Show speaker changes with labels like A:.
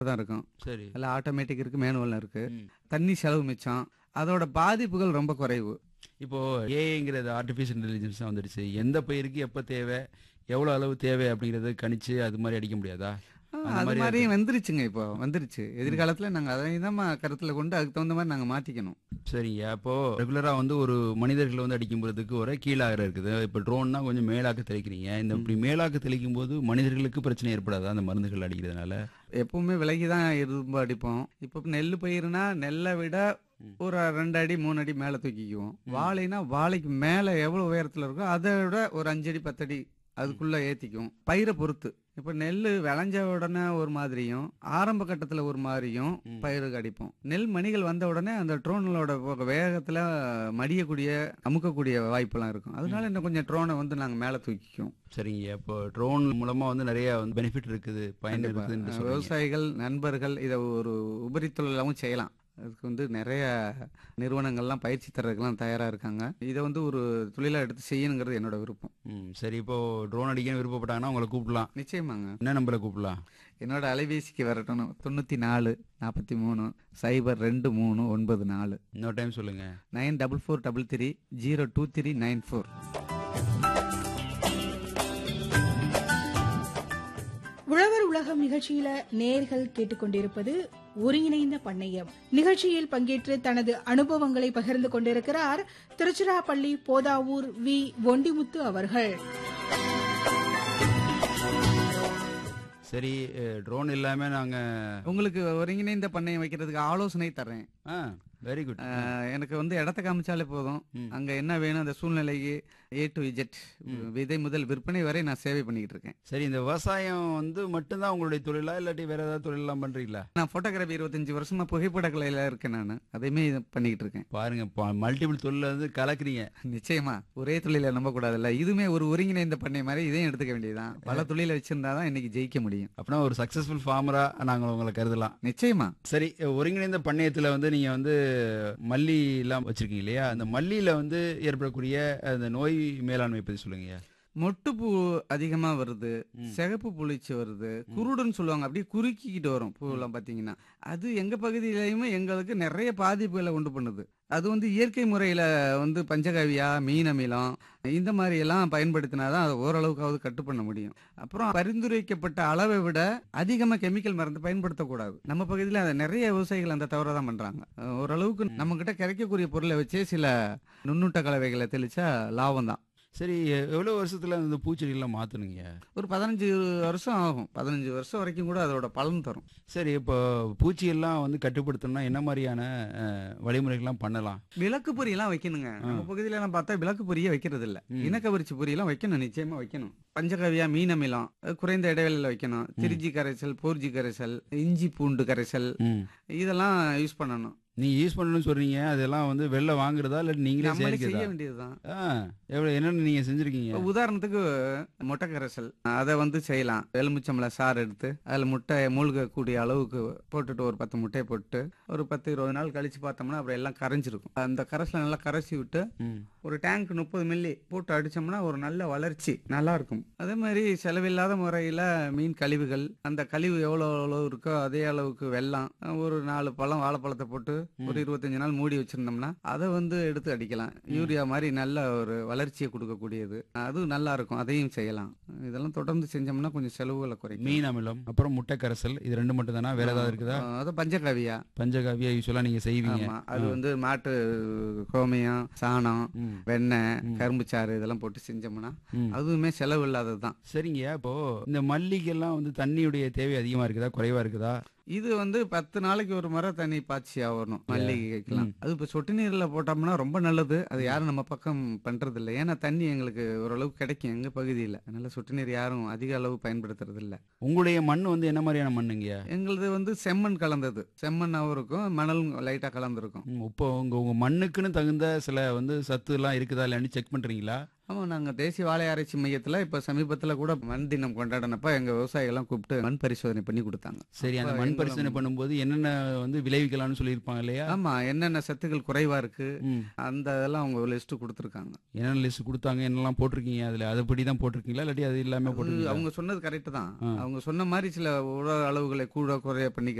A: தான் இருக்கும்.
B: சரி.
A: அதில் ஆட்டோமேட்டிக் இருக்கு, மேனுவல் இருக்கு.
B: ம்.
A: தண்ணி செலவு மிச்சம். அதோட பாதிப்புகள் ரொம்ப குறைவு.
B: இப்போ ஏஐங்கிறது ஆர்டிஃபிஷியல் இன்டெலிஜென்ஸ் வந்துடுச்சு. எந்த பயிருக்கு எப்ப தேவை, எவ்வளவு அளவு தேவை அப்படிங்கறத கணிச்சு அது மாதிரி அடிக்க முடியாதா? அந்த
A: அது
B: மாதிரி
A: மாதிரியும் வந்துருச்சுங்க. இப்போ வந்துருச்சு. எதிர்காலத்துல நாங்க அதை தான் கருத்துல கொண்டு அதுக்கு தகுந்த மாதிரி நாங்க மாத்திக்கணும்.
B: சரிங்க. அப்போ ரெகுலரா வந்து ஒரு மனிதர்கள் வந்து அடிக்கும் போறதுக்கு ஒரு கீழாக இருக்குது. இப்போ ட்ரோன்னா கொஞ்சம் மேலாக்க தெளிக்கிறீங்க. இந்த இப்படி மேலாக்க தெளிக்கும் போது மனிதர்களுக்கு பிரச்சனை ஏற்படாதா அந்த மருந்துகள் அடிக்கிறதுனால?
A: எப்பவுமே விலகி தான் இரும்பு அடிப்போம். இப்போ நெல் பயிர்னா நெல்லை விட ஒரு 2 அடி 3 அடி மேல தூக்கிக்குவோம். வாழைனா வாழைக்கு மேல எவ்வளவு உயரத்துல இருக்கோ அதை விட ஒரு 5 அடி 10 அடி அதுக்குள்ள ஏத்திக்கும். பயிரை பொறுத்து. இப்ப நெல் விளைஞ்ச உடனே ஒரு மாதிரியும், ஆரம்ப கட்டத்துல ஒரு மாதிரியும் பயிருக்கு அடிப்போம். நெல் மணிகள் வந்த உடனே அந்த ட்ரோனோட வேகத்துல மடியக்கூடிய அமுக்கக்கூடிய வாய்ப்பெல்லாம் இருக்கும். அதனால இன்னும் கொஞ்சம் ட்ரோனை வந்து நாங்க மேல தூக்கிக்குவோம்.
B: சரிங்க. இப்போ ட்ரோன் மூலமா வந்து நிறைய வந்து பெனிஃபிட் இருக்குது, பயன் இருக்குதுன்னு சொல்றீங்க.
A: விவசாயிகள் நண்பர்கள் இதை ஒரு உபரி தொழிலாகவும் செய்யலாம். அதுக்கு வந்து நிறைய நிறுவனங்கள்லாம் பயிற்சி தர்றதுக்கெல்லாம் தயாரா இருக்காங்க. இதை வந்து ஒரு தொழிலா எடுத்து செய்யணுங்கிறது என்னோட விருப்பம்.
B: சரி. இப்போ ட்ரோன் அடிக்க விருப்பப்பட்டாங்கன்னா உங்களை கூப்பிடலாம்.
A: நிச்சயமாங்க.
B: என்ன நம்பரை கூப்பிடலாம்?
A: என்னோட அலைபேசிக்கு வரட்டும். 94 43 02 3 94.
B: இன்னொரு டைம் சொல்லுங்க.
A: 9443 02394.
C: உழவர் உலகம் நிகழ்ச்சியில நேர்கள் கேட்டுக்கொண்டிருப்பது ஒருங்கிணைந்த பண்ணையம். நிகழ்ச்சியில் பங்கேற்று தனது அனுபவங்களை பகிர்ந்து கொண்டிருக்கிறார் திருச்சிராப்பள்ளி போதாவூர் வி ஒண்டிமுத்து அவர்கள்.
B: சரி. ட்ரோன் இல்லாம நாங்க
A: உங்களுக்கு ஒருங்கிணைந்த பண்ணையம் வைக்கிறதுக்கு ஆலோசனை தர்றேன்.
B: Very good.
A: எனக்கு வந்து இடத்த காமிச்சாலே போதும். அங்க என்ன வேணும் அந்த சூழ்நிலைக்கு A to Z விதை முதல் விற்பனை வரை நான் சேவை பண்ணிக்கிட்டு இருக்கேன்.
B: சரி. இந்த விவசாயம் வந்து மட்டும்தான் உங்களுடைய தொழிலா, இல்லாட்டி வேற ஏதாவது தொழிலெல்லாம் பண்றீங்களா?
A: நான் போட்டோகிராஃபி 25 வருஷமா புகைப்பட கலையில இருக்கேன். நான் அதையுமே பண்ணிக்கிட்டு இருக்கேன்.
B: பாருங்க, மல்டிபிள் தொழில வந்து கலக்குறீங்க.
A: நிச்சயமா ஒரே தொழில நம்ப கூடாதுல்ல. இதுமே ஒரு ஒருங்கிணைந்த பண்ணை மாதிரி இதையும் எடுத்துக்க வேண்டியதுதான். பல தொழில வச்சிருந்தாதான் இன்னைக்கு ஜெயிக்க முடியும்.
B: அப்படின்னா ஒரு சக்சஸ்ஃபுல் ஃபார்மரா நாங்க உங்களை கருதலாம்.
A: நிச்சயமா.
B: சரி. ஒருங்கிணைந்த பண்ணையத்துல வந்து நீங்க வந்து மல்லி எல்லாம் வச்சிருக்கீங்க இல்லையா? அந்த மல்லியில வந்து ஏற்படக்கூடிய அந்த நோய் மேலாண்மை பத்தி சொல்லுங்க.
A: மொட்டுப்பூ அதிகமா வருது, சிகப்பு புளிச்சு வருது, குருடுன்னு சொல்லுவாங்க. அப்படியே குறுக்கிக்கிட்டு வரும் பூவெல்லாம் பாத்தீங்கன்னா. அது எங்க பகுதியிலயுமே எங்களுக்கு நிறைய பாதிப்புகளை உண்டு பண்ணுது. அது வந்து இயற்கை முறையில வந்து பஞ்சகவியா, மீன் அமிலம் இந்த மாதிரி எல்லாம் பயன்படுத்தினாதான் அதை ஓரளவுக்காவது கட்டு பண்ண முடியும். அப்புறம் பரிந்துரைக்கப்பட்ட அளவை விட அதிகமா கெமிக்கல் மருந்து பயன்படுத்தக்கூடாது. நம்ம பகுதியில அதை நிறைய விவசாயிகள் அந்த தவறை தான் பண்றாங்க. ஓரளவுக்கு நம்ம கிட்ட கிடைக்கக்கூடிய பொருளை வச்சே சில நுண்ணூட்ட கலவைகளை தெளிச்சா லாபம் தான்.
B: சரி. எவ்வளவு வருஷத்துல இந்த பூச்செடியெல்லாம் மாத்தணுங்க?
A: ஒரு 15 வருஷம் ஆகும். 15 வருஷம் வரைக்கும் கூட அதோட பலன் தரும்.
B: சரி. இப்போ பூச்சியெல்லாம் வந்து கட்டுப்படுத்தணும்னா என்ன மாதிரியான வழிமுறைகள்லாம் பண்ணலாம்?
A: விளக்கு பொரியெல்லாம் வைக்கணுங்க. நம்ம பகுதியில எல்லாம் பார்த்தா விளக்கு பொரியே வைக்கிறது இல்ல. இனக்கவரிச்சி பொரியெல்லாம் வைக்கணும், நிச்சயமா வைக்கணும். பஞ்சகவியா, மீன் அமிலம் குறைந்த இடைவெளியில வைக்கணும். திருச்சி கரைசல், போர்ஜி கரைசல், இஞ்சி பூண்டு கரைசல் இதெல்லாம் யூஸ் பண்ணணும்.
B: நீங்க யூஸ் பண்ணணும்னு சொல்றீங்க. அதெல்லாம் வந்து வெளில வாங்குறதா இல்ல நீங்களே
A: செய்ய வேண்டியதுதான்.
B: எவ்வளவு என்னன்னு நீங்க செஞ்சிருக்கீங்க?
A: உதாரணத்துக்கு முட்டை கரைசல் அதை வந்து செய்யலாம். எலுமிச்சம்பழ சாறு எடுத்து அதுல முட்டை மூழ்க கூடிய அளவுக்கு போட்டுட்டு ஒரு 10 முட்டையை போட்டு ஒரு 10-20 நாள் கழிச்சு பார்த்தோம்னா அப்புறம் எல்லாம் கரைஞ்சிருக்கும். அந்த கரைசலை நல்லா கரைச்சி விட்டு ஒரு டேங்க் 30 மில்லி போட்டு அடிச்சோம்னா ஒரு நல்ல வளர்ச்சி நல்லா இருக்கும். அதே மாதிரி செலவில்லாத முறையில மீன் கழிவுகள், அந்த கழிவு எவ்வளவு இருக்கோ அதே அளவுக்கு வெல்லம், ஒரு 4 பழம் வாழைப்பழத்தை போட்டு ஒரு 25 நாள் மூடி வச்சிருந்தோம்னா அதை வந்து எடுத்து அடிக்கலாம். யூரியா மாதிரி நல்ல ஒரு வளர்ச்சியை கொடுக்கக்கூடியது. அதுவும் நல்லா இருக்கும். அதையும் செய்யலாம். இதெல்லாம் தொடர்ந்து செஞ்சோம்னா கொஞ்சம் செலவுகளை குறைக்கும்.
B: மீன் அமிலம் அப்புறம் முட்டை கரைசல் இது 2 மட்டும் தானா? வேற ஏதாவது இருக்குதா?
A: அது பஞ்சகாவியா.
B: பஞ்சகாவியா யூஸ்வலா நீங்க செய்வீங்க.
A: அது வந்து மாட்டு கோமியம், சாணம், வெண்ணெய், கரும்பு சாறு இதெல்லாம் போட்டு செஞ்சோம்னா அதுவுமே செலவு இல்லாததுதான்.
B: சரிங்க. இப்போ இந்த மல்லிகைலாம் வந்து தண்ணியுடைய தேவை அதிகமா இருக்குதா, குறைவா இருக்குதா?
A: இது வந்து 10 நாளைக்கு ஒரு முறை தண்ணி பாய்ச்சி ஆகணும் மல்லிகைக்கெல்லாம். அது இப்ப சொட்டு நீர்ல போட்டோம்னா ரொம்ப நல்லது. அது யாரும் நம்ம பக்கம் பண்றது இல்லை. ஏன்னா தண்ணி எங்களுக்கு ஓரளவுக்கு கிடைக்கும் எங்க பகுதியில். அதனால சொட்டு நீர் யாரும் அதிக அளவு பயன்படுத்துறது இல்லை.
B: உங்களுடைய மண் வந்து என்ன மாதிரியான மண்ணுங்க?
A: எங்களது வந்து செம்மண் கலந்தது. செம்மண்ணாவும் இருக்கும், மணலும் லைட்டா கலந்துருக்கும்.
B: இப்போ உங்க மண்ணுக்குன்னு தகுந்த சில வந்து சத்து எல்லாம் இருக்குதா இல்லைன்னு செக் பண்றீங்களா?
A: ஆமா, நாங்க தேசிய வாழை ஆராய்ச்சி மையத்துல இப்ப சமீபத்துல கூட மண் தினம் கொண்டாடினப்ப எங்க விவசாயிகள் எல்லாம் கூப்பிட்டு மண் பரிசோதனை பண்ணி கொடுத்தாங்க.
B: சரி. அந்த மண் பரிசோதனை பண்ணும்போது என்னென்ன வந்து விளைவிக்கலாம்னு சொல்லியிருப்பாங்க இல்லையா?
A: ஆமா, என்னென்ன சத்துக்கள் குறைவா இருக்கு
B: ம்.
A: அந்த இதெல்லாம் அவங்க லிஸ்ட் கொடுத்துருக்காங்க.
B: என்னென்ன லிஸ்ட் கொடுத்தாங்க, என்னெல்லாம் போட்டிருக்கீங்க அதுல? அதுபடி தான் போட்டிருக்கீங்களா இல்லாட்டி அது இல்லாம போட்டிருக்கீங்களா?
A: அவங்க சொன்னது கரெக்ட் தான்.
B: ஆ.
A: அவங்க சொன்ன மாதிரி சில உணவு அளவுகளை கூட குறைய பண்ணி